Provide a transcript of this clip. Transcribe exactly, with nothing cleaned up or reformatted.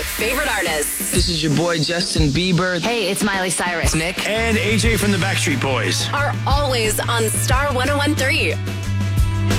favorite artists. This is your boy Justin Bieber. Hey, it's Miley Cyrus. Nick. And A J from the Backstreet Boys. Are always on Star one oh one three.